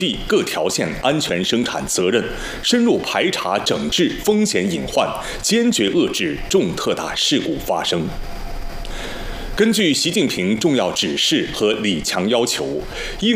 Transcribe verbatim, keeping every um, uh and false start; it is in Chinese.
地各条线安全生产责任，深入排查整治风险隐患，坚决遏制重特大事故发生。根据习近平重要指示和李强要求，应